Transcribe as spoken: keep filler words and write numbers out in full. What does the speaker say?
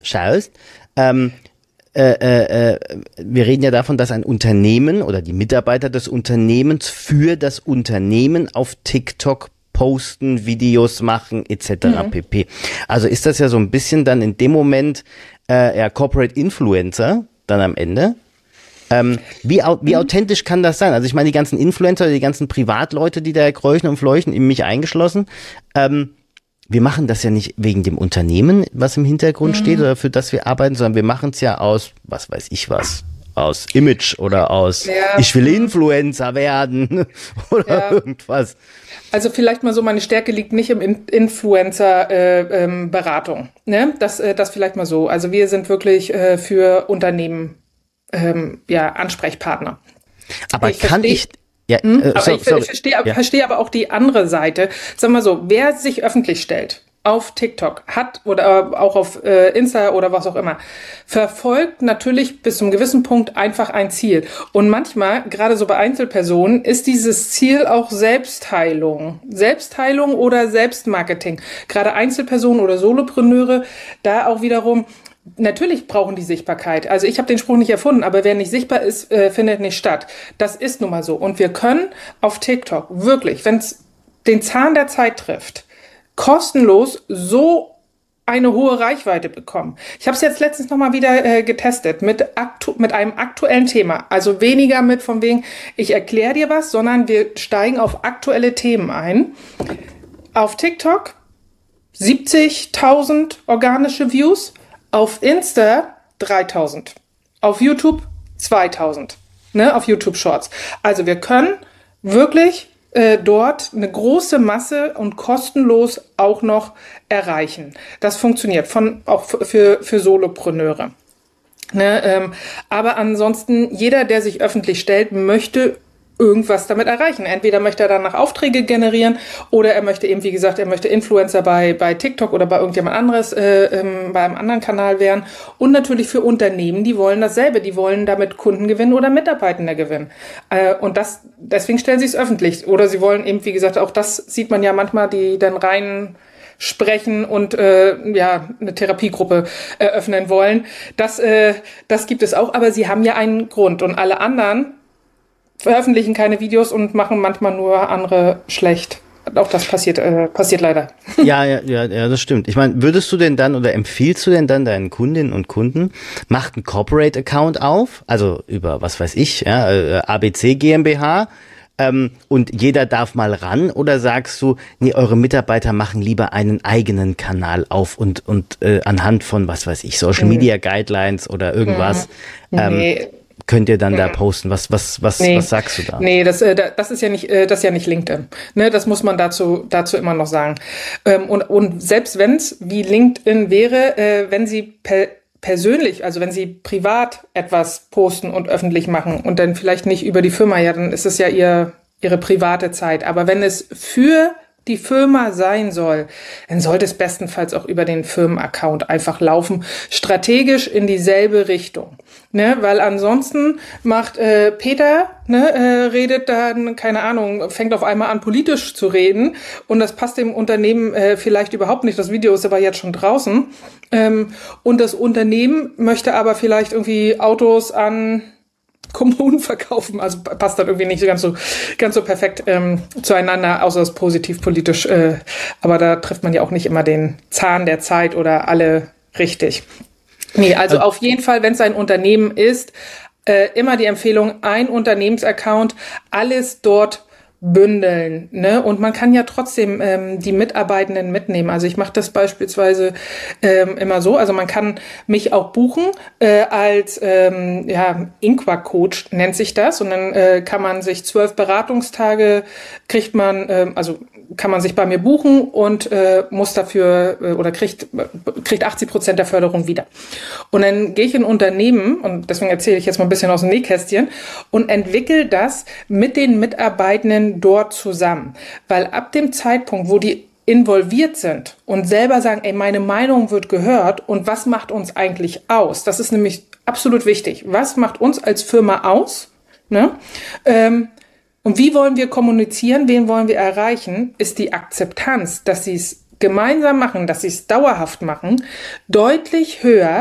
schaust, ähm, Äh, äh, wir reden ja davon, dass ein Unternehmen oder die Mitarbeiter des Unternehmens für das Unternehmen auf TikTok posten, Videos machen et cetera mhm. pp. Also ist das ja so ein bisschen dann in dem Moment äh, ja Corporate Influencer dann am Ende. Ähm, wie, au- wie mhm. authentisch kann das sein? Also ich meine, die ganzen Influencer, die ganzen Privatleute, die da kräuchen und fleuchen, in mich eingeschlossen, ähm, wir machen das ja nicht wegen dem Unternehmen, was im Hintergrund mhm. steht oder für das wir arbeiten, sondern wir machen es ja aus, was weiß ich was, aus Image oder aus, ja. ich will Influencer werden oder ja. irgendwas. Also vielleicht mal so, meine Stärke liegt nicht im In- Influencer-Beratung. Äh, ähm, ne? Das, äh, das vielleicht mal so. Also wir sind wirklich äh, für Unternehmen ähm, ja, Ansprechpartner. Aber ich kann versteh- ich... Ja, Hm, äh, aber so, ich, ich verstehe ja. verstehe aber auch die andere Seite. Sag mal so, wer sich öffentlich stellt auf TikTok hat oder auch auf äh, Insta oder was auch immer, verfolgt natürlich bis zum gewissen Punkt einfach ein Ziel. Und manchmal, gerade so bei Einzelpersonen, ist dieses Ziel auch Selbstheilung. Selbstheilung oder Selbstmarketing. Gerade Einzelpersonen oder Solopreneure, da auch wiederum... Natürlich brauchen die Sichtbarkeit. Also ich habe den Spruch nicht erfunden, aber wer nicht sichtbar ist, äh, findet nicht statt. Das ist nun mal so. Und wir können auf TikTok wirklich, wenn es den Zahn der Zeit trifft, kostenlos so eine hohe Reichweite bekommen. Ich habe es jetzt letztens noch mal wieder äh, getestet mit, aktu- mit einem aktuellen Thema. Also weniger mit von wegen, ich erkläre dir was, sondern wir steigen auf aktuelle Themen ein. Auf TikTok siebzigtausend organische Views. Auf Insta dreitausend, auf YouTube zweitausend, ne, auf YouTube Shorts. Also wir können wirklich äh, dort eine große Masse und kostenlos auch noch erreichen. Das funktioniert von auch für für Solopreneure. Ne, ähm, aber ansonsten jeder, der sich öffentlich stellt, möchte irgendwas damit erreichen. Entweder möchte er danach Aufträge generieren oder er möchte eben, wie gesagt, er möchte Influencer bei bei TikTok oder bei irgendjemand anderes, äh, ähm, bei einem anderen Kanal werden. Und natürlich für Unternehmen, die wollen dasselbe, die wollen damit Kunden gewinnen oder Mitarbeitende gewinnen. Äh, und das, deswegen stellen sie es öffentlich. Oder sie wollen eben, wie gesagt, auch das sieht man ja manchmal, die dann rein sprechen und äh, ja eine Therapiegruppe eröffnen wollen. Das, äh, das gibt es auch, aber sie haben ja einen Grund. Und alle anderen veröffentlichen keine Videos und machen manchmal nur andere schlecht. Auch das passiert, äh, passiert leider. Ja, ja, ja, ja, das stimmt. Ich meine, würdest du denn dann oder empfiehlst du denn dann deinen Kundinnen und Kunden, macht einen Corporate-Account auf, also über, was weiß ich, ja, äh, A B C GmbH, ähm, und jeder darf mal ran, oder sagst du, nee, eure Mitarbeiter machen lieber einen eigenen Kanal auf und, und äh, anhand von, was weiß ich, Social Media Guidelines oder irgendwas, mhm. ähm, nee. könnt ihr dann mhm. da posten? Was, was, was, nee. was sagst du da? Nee, das, äh, das ist ja nicht, äh, das ist ja nicht LinkedIn. Ne, das muss man dazu, dazu immer noch sagen. Ähm, und, und selbst wenn es wie LinkedIn wäre, äh, wenn sie per, persönlich, also wenn sie privat etwas posten und öffentlich machen und dann vielleicht nicht über die Firma, ja, dann ist es ja ihr, ihre private Zeit. Aber wenn es für die Firma sein soll, dann sollte es bestenfalls auch über den Firmenaccount einfach laufen, strategisch in dieselbe Richtung. Ne, weil ansonsten macht äh, Peter, ne, äh, redet dann, keine Ahnung, fängt auf einmal an politisch zu reden und das passt dem Unternehmen äh, vielleicht überhaupt nicht. Das Video ist aber jetzt schon draußen. Ähm, und das Unternehmen möchte aber vielleicht irgendwie Autos an Kommunen verkaufen, also passt dann irgendwie nicht so ganz so ganz so perfekt ähm, zueinander, außer es positiv politisch, äh, aber da trifft man ja auch nicht immer den Zahn der Zeit oder alle richtig. Nee, also auf jeden Fall, wenn es ein Unternehmen ist, äh, immer die Empfehlung, ein Unternehmensaccount, alles dort bündeln, ne? Und man kann ja trotzdem ähm, die Mitarbeitenden mitnehmen. Also ich mache das beispielsweise ähm, immer so. Also man kann mich auch buchen äh, als ähm, ja Inqua-Coach nennt sich das. Und dann äh, kann man sich zwölf Beratungstage kriegt man, äh, also kann man sich bei mir buchen und äh, muss dafür äh, oder kriegt kriegt achtzig Prozent der Förderung wieder. Und dann gehe ich in ein Unternehmen und deswegen erzähle ich jetzt mal ein bisschen aus dem Nähkästchen und entwickle das mit den Mitarbeitenden dort zusammen. Weil ab dem Zeitpunkt, wo die involviert sind und selber sagen, ey, meine Meinung wird gehört und was macht uns eigentlich aus? Das ist nämlich absolut wichtig. Was macht uns als Firma aus? Ne? Ähm, und wie wollen wir kommunizieren? Wen wollen wir erreichen? Ist die Akzeptanz, dass sie es gemeinsam machen, dass sie es dauerhaft machen, deutlich höher